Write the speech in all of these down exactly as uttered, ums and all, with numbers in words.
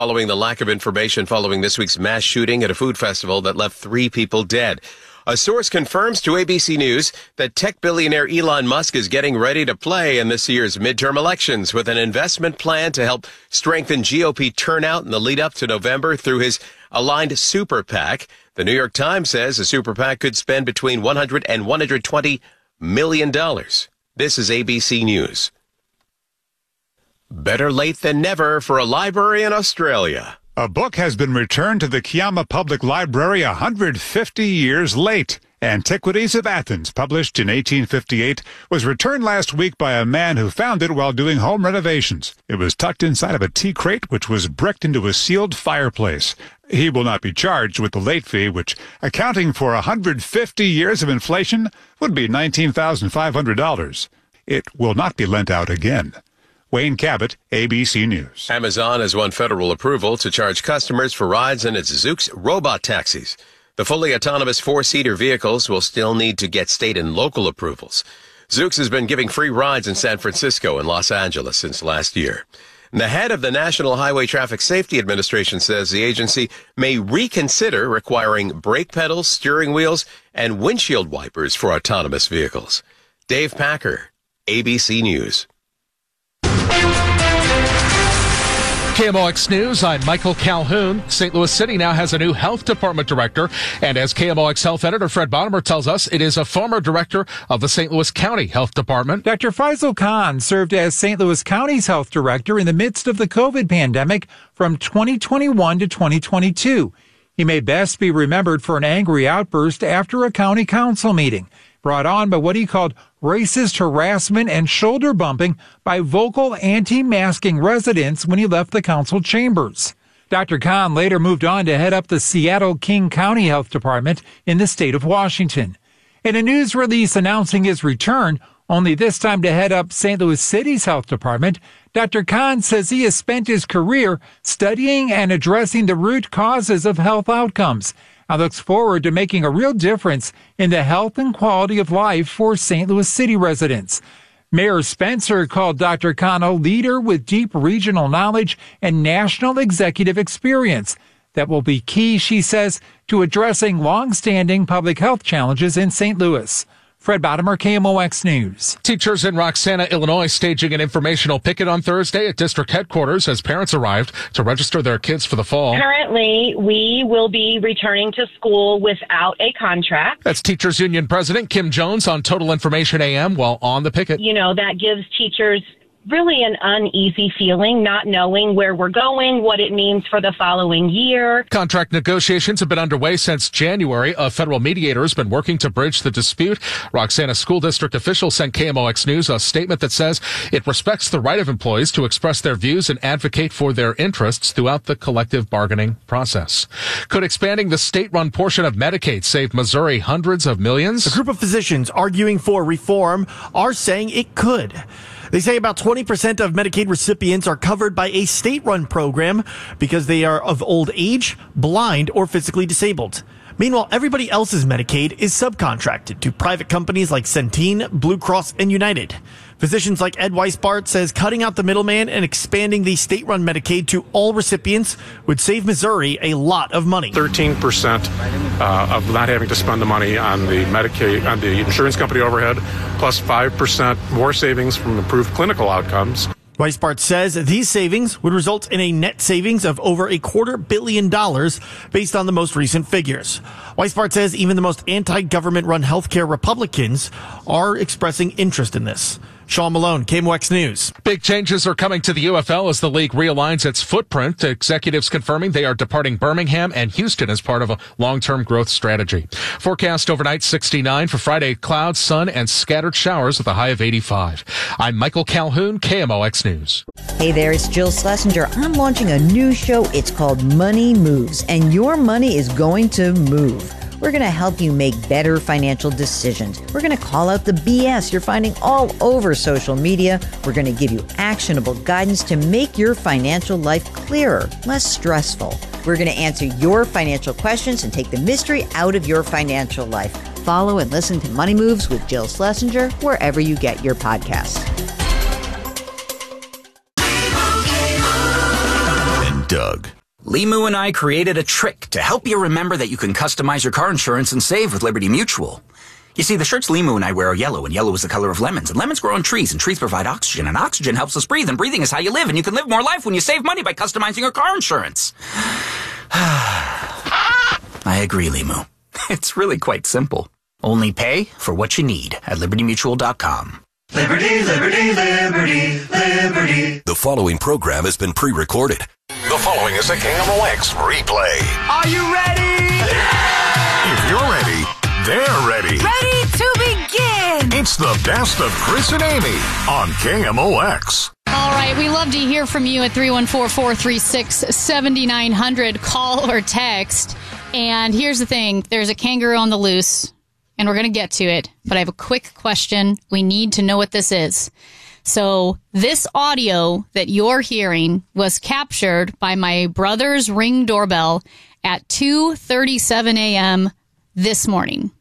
following the lack of information following this week's mass shooting at a food festival that left three people dead. A source confirms to A B C News that tech billionaire Elon Musk is getting ready to play in this year's midterm elections with an investment plan to help strengthen G O P turnout in the lead up to November through his aligned super PAC. The New York Times says a super PAC could spend between one hundred and one hundred twenty million dollars. This is A B C News. Better late than never for a library in Australia. A book has been returned to the Kiama Public Library one hundred fifty years late. Antiquities of Athens, published in eighteen fifty-eight, was returned last week by a man who found it while doing home renovations. It was tucked inside of a tea crate, which was bricked into a sealed fireplace. He will not be charged with the late fee, which, accounting for one hundred fifty years of inflation, would be nineteen thousand five hundred dollars. It will not be lent out again. Wayne Cabot, A B C News. Amazon has won federal approval to charge customers for rides in its Zoox robot taxis. The fully autonomous four-seater vehicles will still need to get state and local approvals. Zoox has been giving free rides in San Francisco and Los Angeles since last year. The head of the National Highway Traffic Safety Administration says the agency may reconsider requiring brake pedals, steering wheels, and windshield wipers for autonomous vehicles. Dave Packer, A B C News. K M O X News, I'm Michael Calhoun. Saint Louis City now has a new health department director, and as K M O X health editor Fred Bottomer tells us, it is a former director of the Saint Louis County Health Department. Doctor Faisal Khan served as Saint Louis County's health director in the midst of the COVID pandemic from twenty twenty-one to twenty twenty-two. He may best be remembered for an angry outburst after a county council meeting, brought on by what he called racist harassment and shoulder bumping by vocal anti-masking residents when he left the council chambers. Doctor Khan later moved on to head up the Seattle King County Health Department in the state of Washington. In a news release announcing his return, only this time to head up Saint Louis City's health department, Doctor Khan says he has spent his career studying and addressing the root causes of health outcomes. I looks forward to making a real difference in the health and quality of life for Saint Louis City residents. Mayor Spencer called Doctor Khan a leader with deep regional knowledge and national executive experience that will be key, she says, to addressing long-standing public health challenges in Saint Louis. Fred Bottomer, K M O X News. Teachers in Roxana, Illinois, staging an informational picket on Thursday at district headquarters as parents arrived to register their kids for the fall. Currently, we will be returning to school without a contract. That's Teachers Union President Kim Jones on Total Information A M while on the picket. You know, that gives teachers really an uneasy feeling, not knowing where we're going, what it means for the following year. Contract negotiations have been underway since January. A federal mediator has been working to bridge the dispute. Roxana School District officials sent K M O X News a statement that says it respects the right of employees to express their views and advocate for their interests throughout the collective bargaining process. Could expanding the state-run portion of Medicaid save Missouri hundreds of millions? A group of physicians arguing for reform are saying it could. They say about twenty percent of Medicaid recipients are covered by a state-run program because they are of old age, blind, or physically disabled. Meanwhile, everybody else's Medicaid is subcontracted to private companies like Centene, Blue Cross, and United. Physicians like Ed Weisbart says cutting out the middleman and expanding the state-run Medicaid to all recipients would save Missouri a lot of money. thirteen percent uh, of not having to spend the money on the Medicaid, on the insurance company overhead, plus five percent more savings from improved clinical outcomes. Weisbart says these savings would result in a net savings of over a quarter billion dollars based on the most recent figures. Weisbart says even the most anti-government run healthcare Republicans are expressing interest in this. Sean Malone, K M O X News. Big changes are coming to the U F L as the league realigns its footprint. Executives confirming they are departing Birmingham and Houston as part of a long-term growth strategy. Forecast overnight sixty-nine for Friday, clouds, sun, and scattered showers with a high of eighty-five. I'm Michael Calhoun, K M O X News. Hey there, it's Jill Schlesinger. I'm launching a new show. It's called Money Moves, and your money is going to move. We're going to help you make better financial decisions. We're going to call out the B S you're finding all over social media. We're going to give you actionable guidance to make your financial life clearer, less stressful. We're going to answer your financial questions and take the mystery out of your financial life. Follow and listen to Money Moves with Jill Schlesinger wherever you get your podcasts. And Doug. Doug. Limu and I created a trick to help you remember that you can customize your car insurance and save with Liberty Mutual. You see, the shirts Limu and I wear are yellow, and yellow is the color of lemons, and lemons grow on trees, and trees provide oxygen, and oxygen helps us breathe, and breathing is how you live, and you can live more life when you save money by customizing your car insurance. I agree, Limu. It's really quite simple. Only pay for what you need at liberty mutual dot com. Liberty, liberty, liberty, liberty. The following program has been pre-recorded. The following is a K M O X replay. Are you ready? If you're ready, they're ready. Ready to begin. It's the best of Chris and Amy on K M O X. All right, we love to hear from you at three one four, four three six, seven nine zero zero. Call or text. And here's the thing. There's a kangaroo on the loose, and we're going to get to it. But I have a quick question. We need to know what this is. So this audio that you're hearing was captured by my brother's Ring doorbell at two thirty-seven a.m. this morning.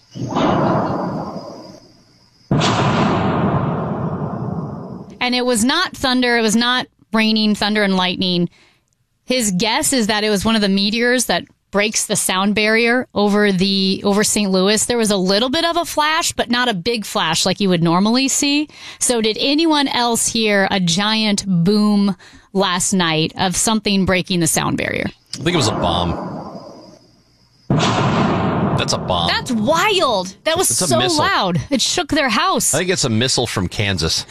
And it was not thunder. It was not raining, thunder and lightning. His guess is that it was one of the meteors that breaks the sound barrier over the over Saint Louis. There was a little bit of a flash, but not a big flash like you would normally see. So did anyone else hear a giant boom last night of something breaking the sound barrier? I think it was a bomb. That's a bomb. That's wild. That was It's a so missile. loud. It shook their house. I think it's a missile from Kansas.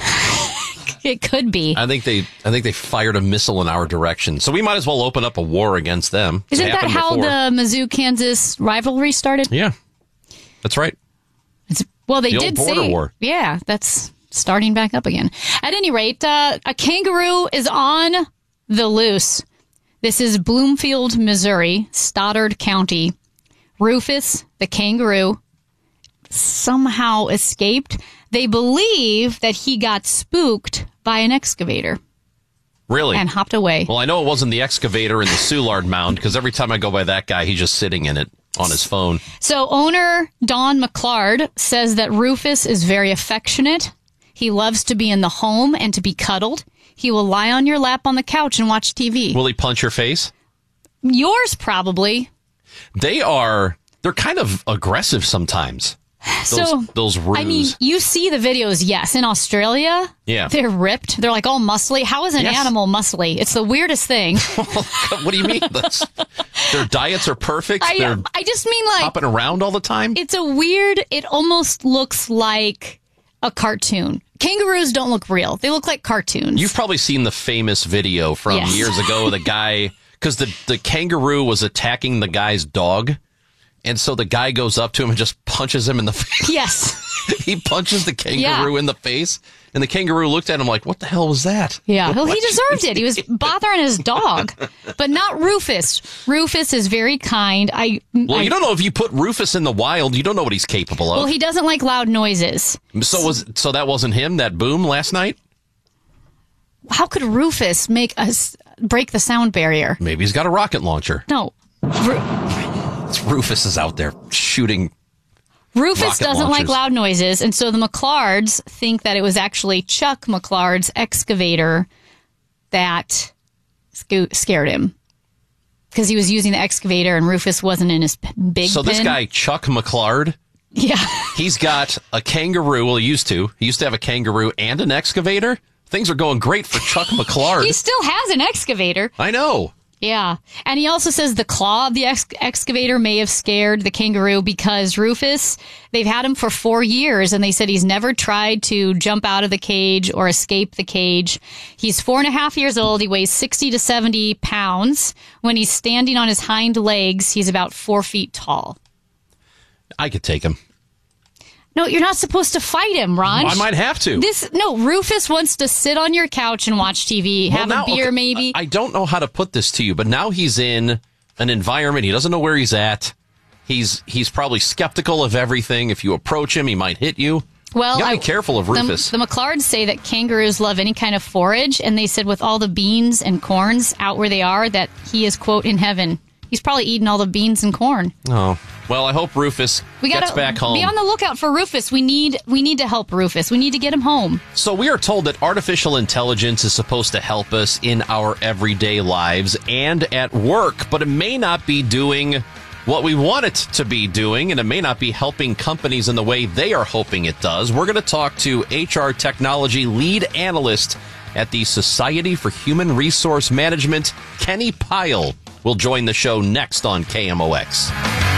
It could be. I think they I think they fired a missile in our direction. So we might as well open up a war against them. Isn't It's that happened how before. the Mizzou-Kansas rivalry started? Yeah. That's right. It's, well, they The did old border say, war. Yeah, that's starting back up again. At any rate, uh, a kangaroo is on the loose. This is Bloomfield, Missouri, Stoddard County. Rufus, the kangaroo, somehow escaped. They believe that he got spooked by an excavator. Really? And hopped away. Well, I know it wasn't the excavator in the Soulard mound, because every time I go by that guy, he's just sitting in it on his phone. So owner Don McClard says that Rufus is very affectionate. He loves to be in the home and to be cuddled. He will lie on your lap on the couch and watch T V. Will he punch your face? Yours, probably. They are, they're kind of aggressive sometimes. Those, so, those roos. I mean, you see the videos, yes. In Australia, Yeah. they're ripped. They're like all muscly. How is an Yes. animal muscly? It's the weirdest thing. What do you mean? That's, their diets are perfect. I, They're I just mean like... hopping around all the time. It's a weird... It almost looks like a cartoon. Kangaroos don't look real. They look like cartoons. You've probably seen the famous video from Yes. years ago. The guy, because the, the kangaroo was attacking the guy's dog. And so the guy goes up to him and just punches him in the face. Yes. He punches the kangaroo Yeah. in the face. And the kangaroo looked at him like, what the hell was that? Yeah, well, he What? deserved it. He was bothering his dog, but not Rufus. Rufus is very kind. I Well, I, you don't know if you put Rufus in the wild, you don't know what he's capable of. Well, he doesn't like loud noises. so was so that wasn't him, that boom last night? How could Rufus make us break the sound barrier? Maybe he's got a rocket launcher. No, Ru- It's Rufus is out there shooting. Rufus Rocket doesn't like launchers. loud noises, and so the McClards think that it was actually Chuck McClard's excavator that sco- scared him. Because he was using the excavator and Rufus wasn't in his p- big So this pen. guy, Chuck McClard, Yeah. he's got a kangaroo. Well, he used to. He used to have a kangaroo and an excavator. Things are going great for Chuck McClard. He still has an excavator. I know. Yeah. And he also says the claw of the ex- excavator may have scared the kangaroo because Rufus, they've had him for four years and they said he's never tried to jump out of the cage or escape the cage. He's four and a half years old. He weighs sixty to seventy pounds. When he's standing on his hind legs, he's about four feet tall. I could take him. No, you're not supposed to fight him, Ron. I might have to. This no, Rufus wants to sit on your couch and watch T V, have Well, now- a beer okay, maybe. I don't know how to put this to you, but now he's in an environment. He doesn't know where he's at. He's he's probably skeptical of everything. If you approach him, he might hit you. Well, you gotta I- be careful of Rufus. The, the McClards say that kangaroos love any kind of forage, and they said with all the beans and corns out where they are, that he is, quote, in heaven. He's probably eating all the beans and corn. Oh, Well, I hope Rufus We gets gotta back home. be on the lookout for Rufus. We need we need to help Rufus. We need to get him home. So we are told that artificial intelligence is supposed to help us in our everyday lives and at work, but it may not be doing what we want it to be doing, and it may not be helping companies in the way they are hoping it does. We're going to talk to H R technology lead analyst at the Society for Human Resource Management, Kenny Pyle, will join the show next on K M O X.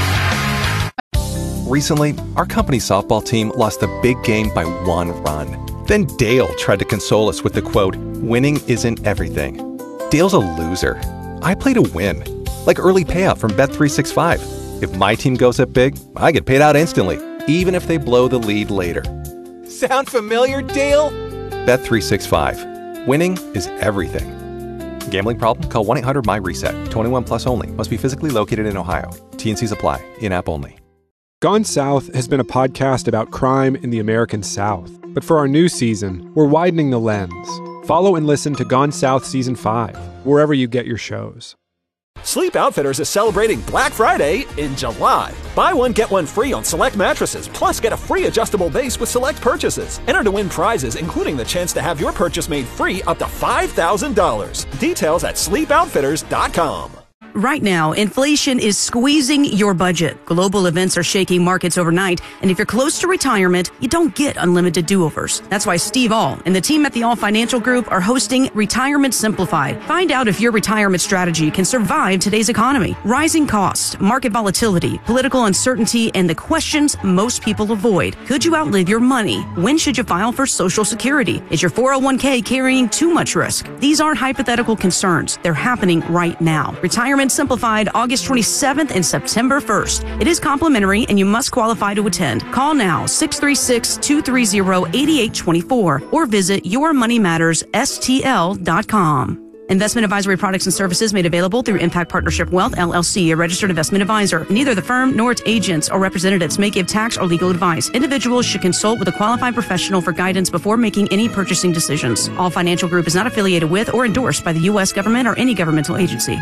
Recently, our company's softball team lost a big game by one run. Then Dale tried to console us with the quote, "Winning isn't everything." Dale's a loser. I play to win. Like early payout from Bet three sixty-five. If my team goes up big, I get paid out instantly, even if they blow the lead later. Sound familiar, Dale? Bet three sixty-five. Winning is everything. Gambling problem? Call one eight hundred M Y reset. twenty-one plus only. Must be physically located in Ohio. T N Cs apply. In-app only. Gone South has been a podcast about crime in the American South. But for our new season, we're widening the lens. Follow and listen to Gone South Season five, wherever you get your shows. Sleep Outfitters is celebrating Black Friday in July. Buy one, get one free on select mattresses, plus get a free adjustable base with select purchases. Enter to win prizes, including the chance to have your purchase made free up to five thousand dollars. Details at sleep outfitters dot com. Right now, inflation is squeezing your budget. Global events are shaking markets overnight, and if you're close to retirement, you don't get unlimited do-overs. That's why Steve All and the team at the All Financial Group are hosting Retirement Simplified. Find out if your retirement strategy can survive today's economy. Rising costs, market volatility, political uncertainty, and the questions most people avoid. Could you outlive your money? When should you file for Social Security? Is your four oh one k carrying too much risk? These aren't hypothetical concerns. They're happening right now. Retirement Simplified, August twenty-seventh and September first. It is complimentary and you must qualify to attend. Call now six three six, two three zero, eight eight two four or visit your money matters S T L dot com. Investment advisory products and services made available through Impact Partnership Wealth, L L C, a registered investment advisor. Neither the firm nor its agents or representatives may give tax or legal advice. Individuals should consult with a qualified professional for guidance before making any purchasing decisions. All Financial Group is not affiliated with or endorsed by the U S government or any governmental agency.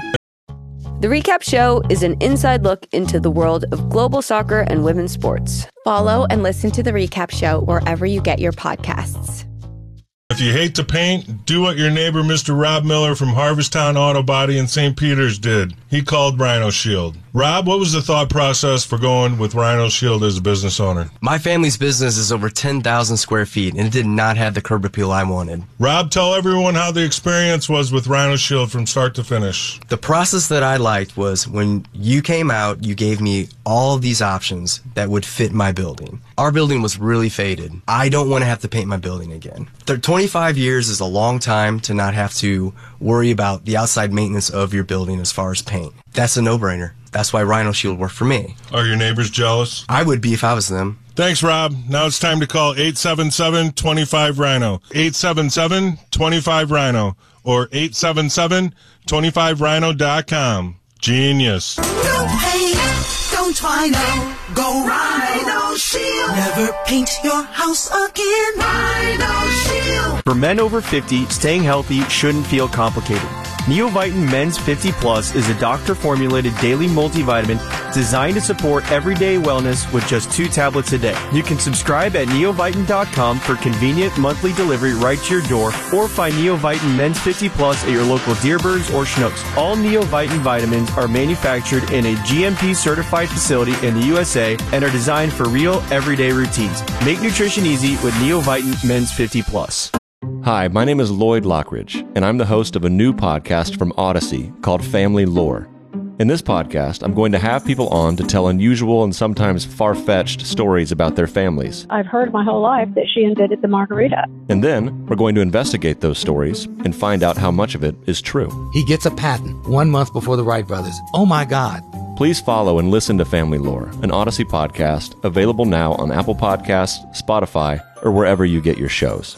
The Recap Show is an inside look into the world of global soccer and women's sports. Follow and listen to The Recap Show wherever you get your podcasts. If you hate to paint, do what your neighbor Mister Rob Miller from Harvesttown Auto Body in Saint Peters did. He called Rhino Shield. Rob, what was the thought process for going with Rhino Shield as a business owner? My family's business is over ten thousand square feet, and it did not have the curb appeal I wanted. Rob, tell everyone how the experience was with Rhino Shield from start to finish. The process that I liked was when you came out, you gave me all of these options that would fit my building. Our building was really faded. I don't want to have to paint my building again. twenty-five years is a long time to not have to worry about the outside maintenance of your building as far as paint. That's a no-brainer. That's why Rhino Shield worked for me. Are your neighbors jealous? I would be if I was them. Thanks, Rob. Now it's time to call eight seven seven, two five, Rhino. eight seven seven, two five, Rhino. Or eight seven seven, two five rhino dot com. Genius. Don't paint, don't Rhino. Go Rhino Shield. Never paint your house again. Rhino Shield. For men over fifty, staying healthy shouldn't feel complicated. Neovitin Men's fifty Plus is a doctor-formulated daily multivitamin designed to support everyday wellness with just two tablets a day. You can subscribe at neovitin dot com for convenient monthly delivery right to your door, or find Neovitin Men's fifty Plus at your local Deerbirds or Schnucks. All Neovitin vitamins are manufactured in a G M P-certified facility in the U S A and are designed for real, everyday routines. Make nutrition easy with Neovitin Men's fifty Plus. Hi, my name is Lloyd Lockridge, and I'm the host of a new podcast from Odyssey called Family Lore. In this podcast, I'm going to have people on to tell unusual and sometimes far-fetched stories about their families. I've heard my whole life that she invented the margarita. And then, we're going to investigate those stories and find out how much of it is true. He gets a patent one month before the Wright brothers. Oh my God. Please follow and listen to Family Lore, an Odyssey podcast, available now on Apple Podcasts, Spotify, or wherever you get your shows.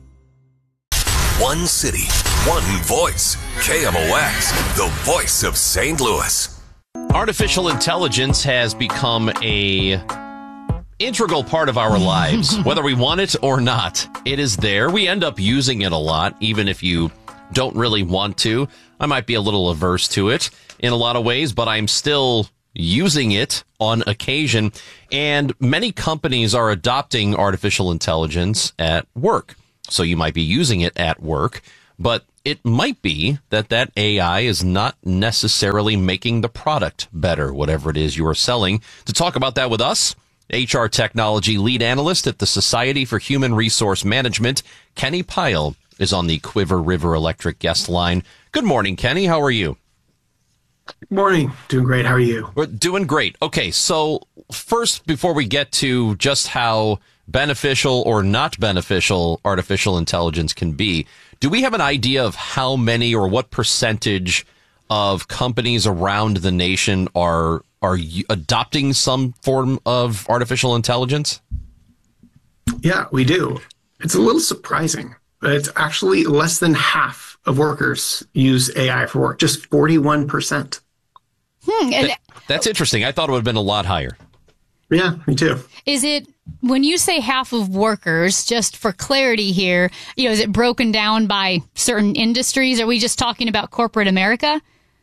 One city, one voice. K M O X, the voice of Saint Louis. Artificial intelligence has become a integral part of our lives, whether we want it or not. It is there. We end up using it a lot, even if you don't really want to. I might be a little averse to it in a lot of ways, but I'm still using it on occasion, and many companies are adopting artificial intelligence at work. So you might be using it at work, but it might be that that A I is not necessarily making the product better, whatever it is you are selling. To talk about that with us, H R Technology Lead Analyst at the Society for Human Resource Management, Kenny Pyle, is on the Quiver River Electric guest line. Good morning, Kenny. How are you? Good morning. Doing great. How are you? We're doing great. Okay, so first, before we get to just how beneficial or not beneficial artificial intelligence can be, do we have an idea of how many or what percentage of companies around the nation are are adopting some form of artificial intelligence? Yeah, we do. It's a little surprising, but it's actually less than half of workers use A I for work, just forty-one percent. Hmm. That, that's interesting. I thought it would have been a lot higher. Yeah, me too. Is it, when you say half of workers, just for clarity here, you know, is it broken down by certain industries? Are we just talking about corporate America?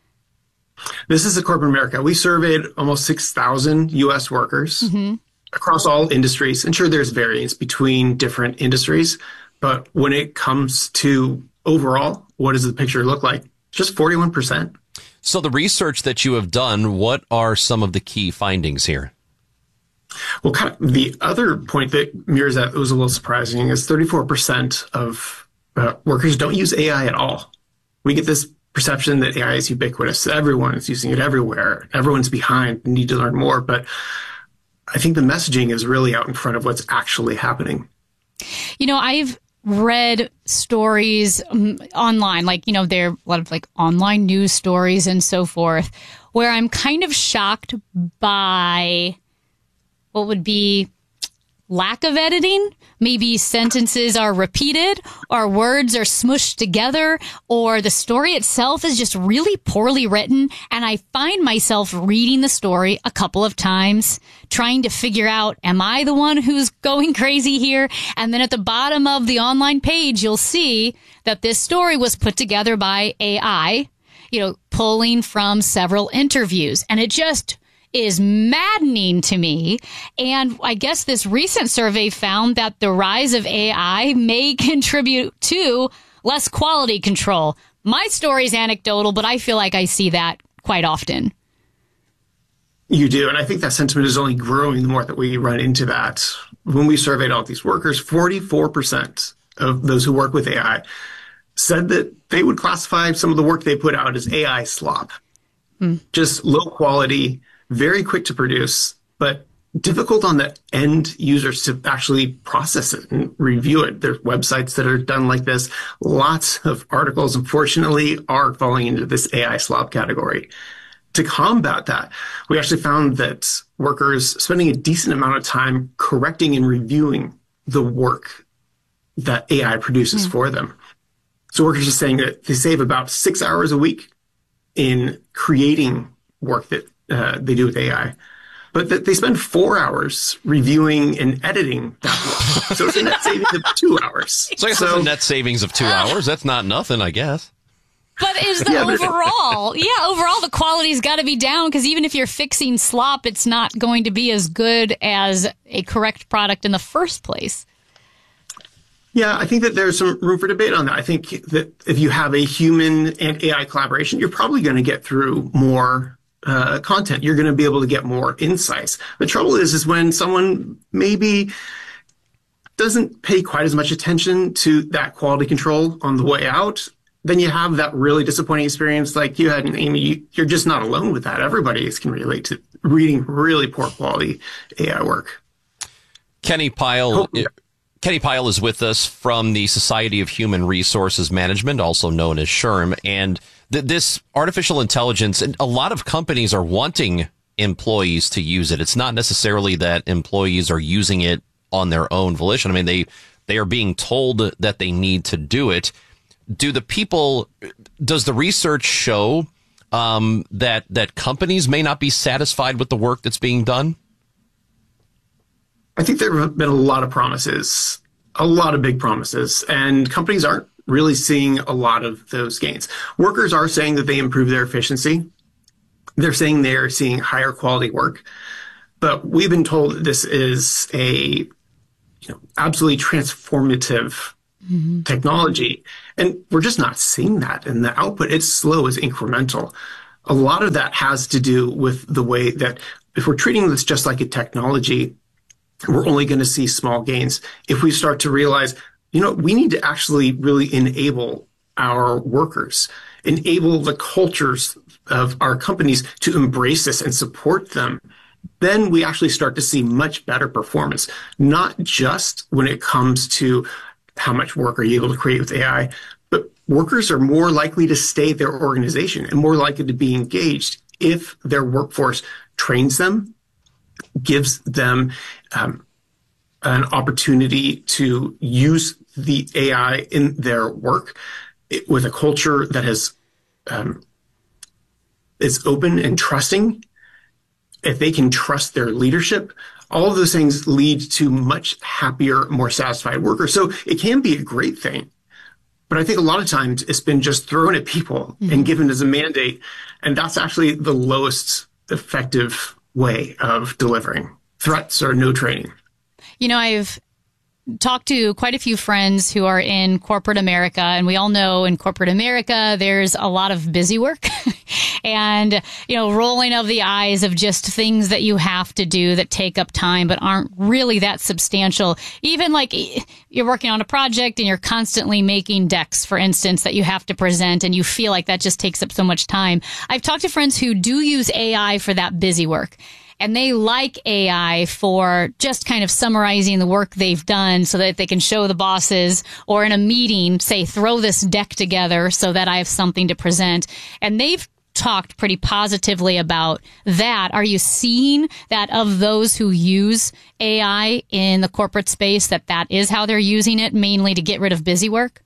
This is a corporate America. We surveyed almost six thousand U S workers mm-hmm. across all industries. And sure, there's variance between different industries. But when it comes to overall, what does the picture look like? Just forty-one percent. So the research that you have done, what are some of the key findings here? Well, kind of the other point that mirrors that was a little surprising is thirty-four percent of uh, workers don't use A I at all. We get this perception that A I is ubiquitous. Everyone is using it everywhere. Everyone's behind, need to learn more. But I think the messaging is really out in front of what's actually happening. You know, I've read stories um, online, like, you know, there are a lot of like online news stories and so forth, where I'm kind of shocked by what would be lack of editing. Maybe sentences are repeated or words are smushed together or the story itself is just really poorly written. And I find myself reading the story a couple of times, trying to figure out, am I the one who's going crazy here? And then at the bottom of the online page, you'll see that this story was put together by A I, you know, pulling from several interviews. And it just is maddening to me. And I guess this recent survey found that the rise of A I may contribute to less quality control. My story's anecdotal, but I feel like I see that quite often. You do. And I think that sentiment is only growing the more that we run into that. When we surveyed all these workers, forty-four percent of those who work with A I said that they would classify some of the work they put out as A I slop. Hmm. Just low quality, very quick to produce, but difficult on the end users to actually process it and review it. There's websites that are done like this. Lots of articles, unfortunately, are falling into this A I slop category. To combat that, we actually found that workers spending a decent amount of time correcting and reviewing the work that A I produces mm. for them. So workers are saying that they save about six hours a week in creating work that uh, they do with A I, but that they spend four hours reviewing and editing that work. So it's a net savings of two hours. So I guess so, it's a net savings of two hours. That's not nothing, I guess. But is the yeah, overall, yeah, overall the quality's got to be down, because even if you're fixing slop, it's not going to be as good as a correct product in the first place. Yeah, I think that there's some room for debate on that. I think that if you have a human and A I collaboration, you're probably going to get through more uh, content. You're going to be able to get more insights. The trouble is, is when someone maybe doesn't pay quite as much attention to that quality control on the way out, then you have that really disappointing experience like you had, and Amy. You, you're just not alone with that. Everybody can relate to reading really poor quality A I work. Kenny Pyle. Oh, Kenny Pyle is with us from the Society of Human Resources Management, also known as S H R M. And th- this artificial intelligence, a lot of companies are wanting employees to use it. It's not necessarily that employees are using it on their own volition. I mean, they, they are being told that they need to do it. Do the people, does the research show um, that that companies may not be satisfied with the work that's being done? I think there have been a lot of promises, a lot of big promises, and companies aren't really seeing a lot of those gains. Workers are saying that they improve their efficiency. they're saying they're seeing higher quality work. But we've been told that this is a you know, absolutely transformative mm-hmm. technology. And we're just not seeing that in the output. It's slow, it's incremental. A lot of that has to do with the way that if we're treating this just like a technology, we're only going to see small gains. If we start to realize, you know, we need to actually really enable our workers, enable the cultures of our companies to embrace this and support them, then we actually start to see much better performance, not just when it comes to how much work are you able to create with A I, but workers are more likely to stay at their organization and more likely to be engaged if their workforce trains them, gives them um, an opportunity to use the A I in their work it, with a culture that has um, is open and trusting. If they can trust their leadership, all of those things lead to much happier, more satisfied workers. So it can be a great thing. But I think a lot of times it's been just thrown at people mm-hmm. and given as a mandate. And that's actually the lowest effective way of delivering. Threats or no training. You know, I've talked to quite a few friends who are in corporate America, and we all know in corporate America, there's a lot of busy work and, you know, rolling of the eyes of just things that you have to do that take up time, but aren't really that substantial. Even like you're working on a project and you're constantly making decks, for instance, that you have to present, and you feel like that just takes up so much time. I've talked to friends who do use A I for that busy work. And they like A I for just kind of summarizing the work they've done so that they can show the bosses, or in a meeting, say, throw this deck together so that I have something to present. And they've talked pretty positively about that. Are you seeing that of those who use A I in the corporate space, that that is how they're using it, mainly to get rid of busy work?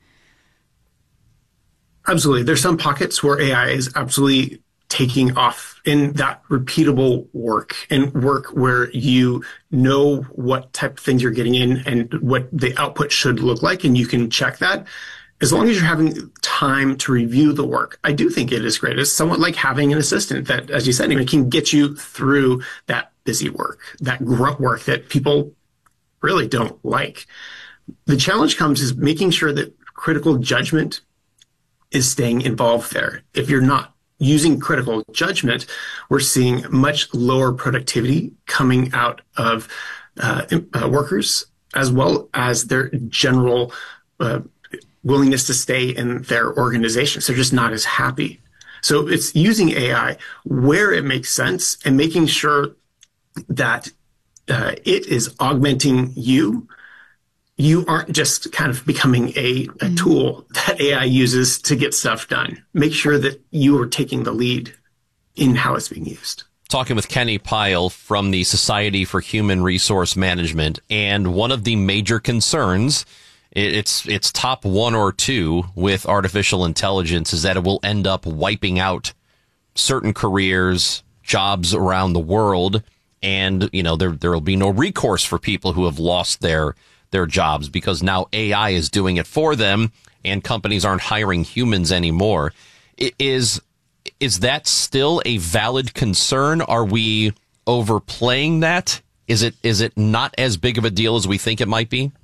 Absolutely. There's some pockets where A I is absolutely taking off in that repeatable work, and work where you know what type of things you're getting in and what the output should look like, and you can check that. As long as you're having time to review the work, I do think it is great. It's somewhat like having an assistant that, as you said, it can get you through that busy work, that grunt work that people really don't like. The challenge comes is making sure that critical judgment is staying involved there. If you're not using critical judgment, we're seeing much lower productivity coming out of uh, uh, workers, as well as their general uh, willingness to stay in their organizations. They're just not as happy. So it's using A I where it makes sense and making sure that uh, it is augmenting you. You aren't just kind of becoming a, a tool that A I uses to get stuff done. Make sure that you are taking the lead in how it's being used. Talking with Kenny Pyle from the Society for Human Resource Management, and one of the major concerns, it's it's top one or two with artificial intelligence, is that it will end up wiping out certain careers, jobs around the world, and you know there there will be no recourse for people who have lost their their jobs because now A I is doing it for them and companies aren't hiring humans anymore. Is, is that still a valid concern? Are we overplaying that? Is it, is it not as big of a deal as we think it might be?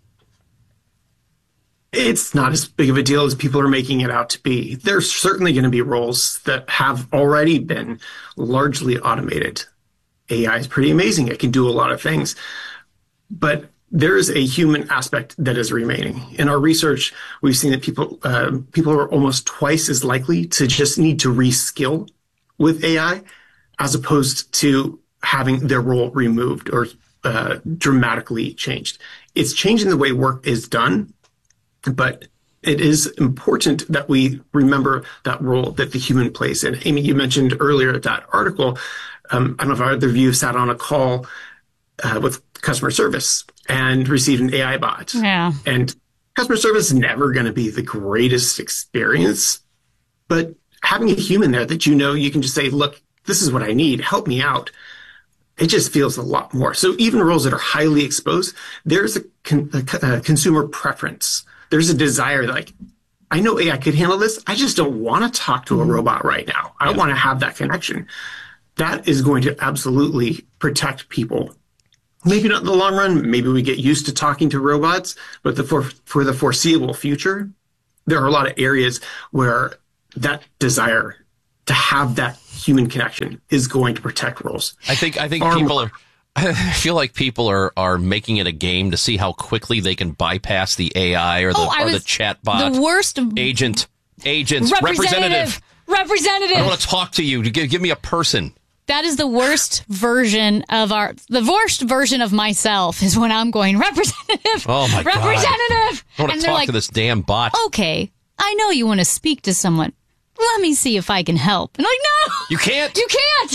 It's not as big of a deal as people are making it out to be. There's certainly going to be roles that have already been largely automated. A I is pretty amazing. It can do a lot of things, but there is a human aspect that is remaining. In our research, we've seen that people uh, people are almost twice as likely to just need to reskill with A I as opposed to having their role removed or uh, dramatically changed. It's changing the way work is done, but it is important that we remember that role that the human plays. And Amy, you mentioned earlier that article. Um, I don't know if either of you sat on a call uh, with customer service and received an A I bot. Yeah. And customer service is never going to be the greatest experience, but having a human there that you know you can just say, look, this is what I need, help me out. It just feels a lot more. So even roles that are highly exposed, there's a, con- a, a consumer preference. There's a desire like, I know A I could handle this. I just don't want to talk to a robot right now. I want to have that connection. that is going to absolutely protect people. Maybe not in the long run. Maybe we get used to talking to robots, but the, for, for the foreseeable future, there are a lot of areas where that desire to have that human connection is going to protect roles. I think I think Far people more. are. I feel like people are, are making it a game to see how quickly they can bypass the A I or the Oh, I or the was- chat bot. the worst agent, agent, Representative. representative. Representative. I want to talk to you. Give, give me a person. That is the worst version of our, the worst version of myself is when I'm going, representative. Oh my God. Representative. I want And to they're talk like, to this damn bot. okay, I know you want to speak to someone. Let me see if I can help. And I'm like, no, You can't. you can't.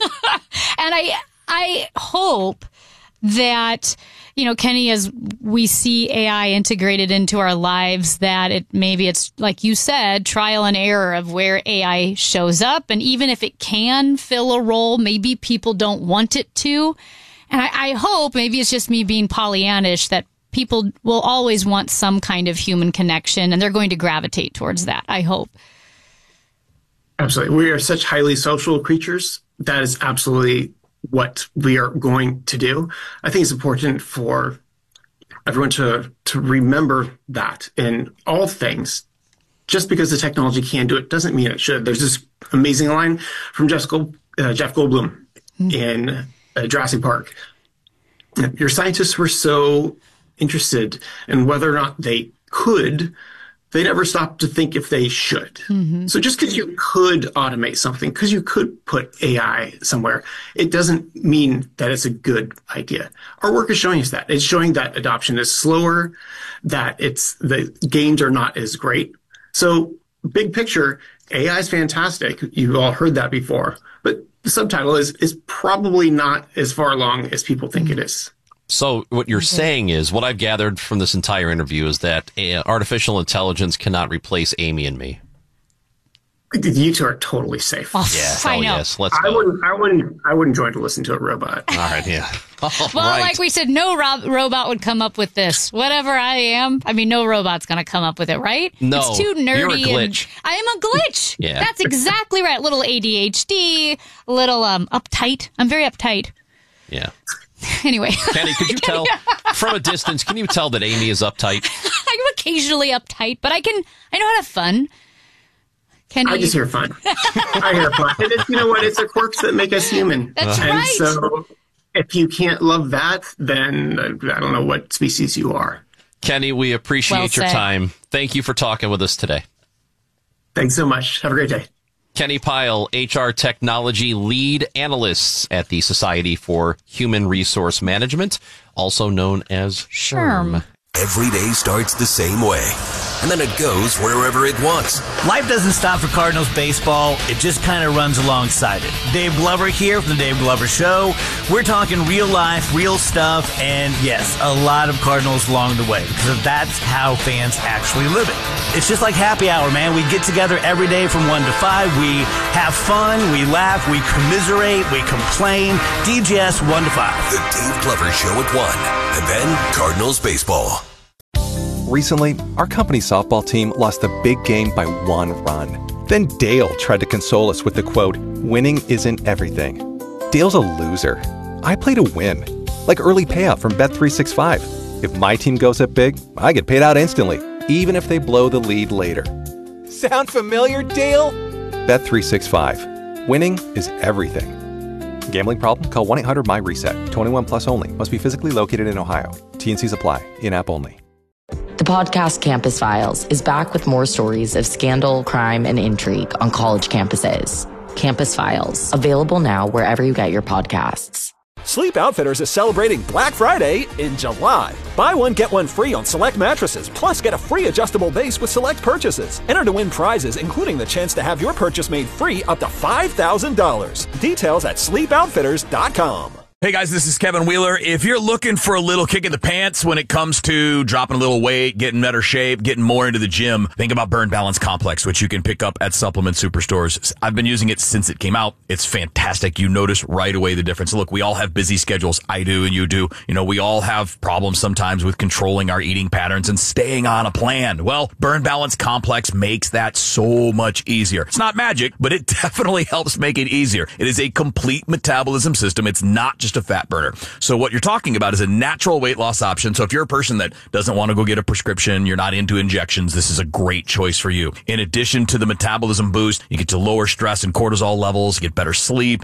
And I, I hope that, you know, Kenny, as we see A I integrated into our lives, that it maybe it's like you said, trial and error of where A I shows up. And even if it can fill a role, maybe people don't want it to. And I, I hope, maybe it's just me being Pollyannish, that people will always want some kind of human connection and they're going to gravitate towards that. I hope. Absolutely. We are such highly social creatures. That is absolutely what we are going to do. I think it's important for everyone to, to remember that in all things. Just because the technology can do it doesn't mean it should. There's this amazing line from Jeff, Gold, uh, Jeff Goldblum in uh, Jurassic Park. Your scientists were so interested in whether or not they could, they never stopped to think if they should. Mm-hmm. So just because you could automate something, because you could put A I somewhere, it doesn't mean that it's a good idea. Our work is showing us that. It's showing that adoption is slower, that it's the gains are not as great. So big picture, A I is fantastic. You've all heard that before. But the subtitle is is probably not as far along as people think it is. So what you're saying is, what I've gathered from this entire interview is that uh, artificial intelligence cannot replace Amy and me. You two are totally safe. Oh, Yeah, I hell know. yes. Let's I go. wouldn't, I wouldn't, I wouldn't join to listen to a robot. All right, yeah. All Well, right. like we said, no rob- robot would come up with this. Whatever I am, I mean, no robot's going to come up with it, right? No, it's too nerdy. you're a and- glitch. I am a glitch. Yeah. That's exactly right. Little A D H D, little um uptight. I'm very uptight. Yeah. Anyway, Kenny, could you tell from a distance, can you tell that Amy is uptight? I'm occasionally uptight, but I can. I know how to have fun. Can I you? just hear fun. I hear fun. And it's, you know what? It's the quirks that make us human. That's and right. so if you can't love that, then uh, I don't know what species you are. Kenny, we appreciate Well your said. time. Thank you for talking with us today. Thanks so much. Have a great day. Kenny Pyle, H R Technology Lead Analyst at the Society for Human Resource Management, also known as SHRM. Every day starts the same way, and then it goes wherever it wants. Life doesn't stop for Cardinals baseball. It just kind of runs alongside it. Dave Glover here from the Dave Glover Show. We're talking real life, real stuff, and yes, a lot of Cardinals along the way, because that's how fans actually live it. It's just like happy hour, man. We get together every day from one to five. We have fun, we laugh, we commiserate, we complain. D J S one to five. The Dave Glover Show at one, and then Cardinals baseball. Recently, our company softball team lost the big game by one run. Then Dale tried to console us with the quote, "Winning isn't everything." Dale's a loser. I play to win. Like early payout from Bet three sixty-five. If my team goes up big, I get paid out instantly, even if they blow the lead later. Sound familiar, Dale? Bet three sixty-five. Winning is everything. Gambling problem? Call one eight hundred M Y reset. twenty-one plus only. Must be physically located in Ohio. T N Cs apply. In-app only. The podcast Campus Files is back with more stories of scandal, crime, and intrigue on college campuses. Campus Files, available now wherever you get your podcasts. Sleep Outfitters is celebrating Black Friday in July. Buy one, get one free on select mattresses, plus get a free adjustable base with select purchases. Enter to win prizes, including the chance to have your purchase made free up to five thousand dollars. Details at sleep outfitters dot com. Hey guys, this is Kevin Wheeler. If you're looking for a little kick in the pants when it comes to dropping a little weight, getting better shape, getting more into the gym, think about Burn Balance Complex, which you can pick up at supplement superstores. I've been using it since it came out. It's fantastic. You notice right away the difference. Look, we all have busy schedules. I do and you do. You know, we all have problems sometimes with controlling our eating patterns and staying on a plan. Well, Burn Balance Complex makes that so much easier. It's not magic, but it definitely helps make it easier. It is a complete metabolism system. It's not just a fat burner. So what you're talking about is a natural weight loss option. So if you're a person that doesn't want to go get a prescription, you're not into injections, this is a great choice for you. In addition to the metabolism boost, you get to lower stress and cortisol levels, get better sleep,